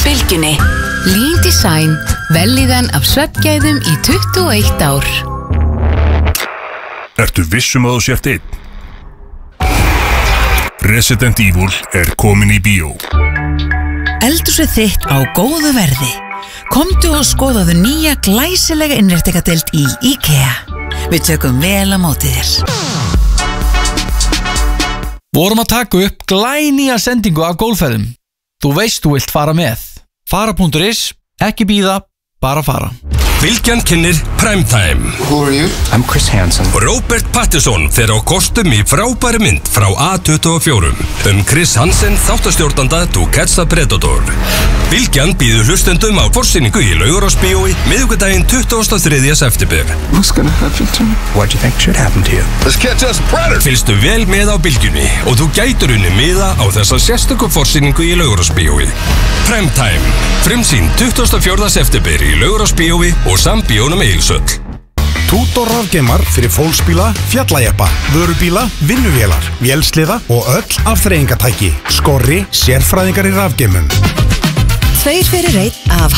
Bylgjunni. Lean Design. Vellíðan af svefngæðum í 21 ár. Ertu vissum að þú sért einn? Resident Evil komin í bíó. Eldhúsið þitt á góðu verði. Komdu og skoðaðu nýja glæsilega innréttingadeild í IKEA. Við tökum vel á móti þér. Vorum að taka upp glænýja sendingu af gólfferðum. Þú veist þú vilt fara með. Fara.is, ekki bíða, bara fara. Bylgjan kynnir Primetime. Who are you? I'm Chris Hansen. Robert Pattinson fer á kostum í frábæri mynd frá A24 Chris Hansen, þáttastjórnanda To Catch a Predator. Bylgjan býður hlustendum á forsýningu í Laugarásbíói miðvikudaginn 23. september. What's gonna happen to me? What do you think should happen to you? Let's catch us a predator. Fylgstu vel með á Bylgjunni og þú gætur unni miða á þessa sérstöku forsýningu í Laugarásbíói. Primetime, frumsýnd 24. september í Laugarásbíói og Sambíónum Egilshöll. Tudor rafgeimar fyrir fólksbíla, fjallajeppa, vörubíla, vinnuvélar, vélsliða og öll afþreyingatæki. Skorri, sérfræðingar í rafgeimum. 2 fyrir 1 af